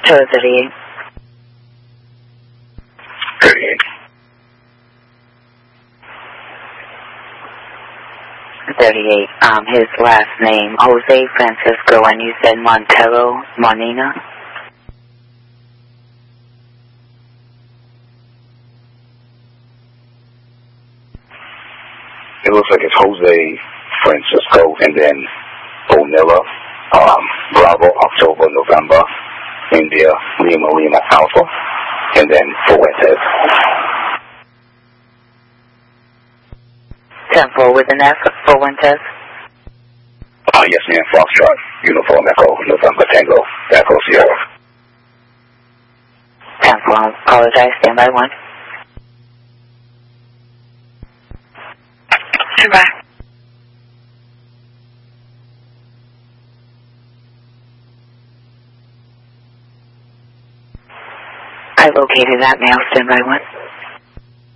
Show 38. 38. 38. His last name, Jose Francisco, and you said Montero, Monina? It looks like it's Jose Francisco and then Bonilla, Bravo, October, November, India, Lima, Alpha, and then Fuentes. 10-4 with an F, Fuentes? Yes, ma'am. Foxtrot, Uniform Echo, November, Tango, Echo, Sierra. 10-4, apologize, stand by 1. Goodbye. I located that mail, stand by 1.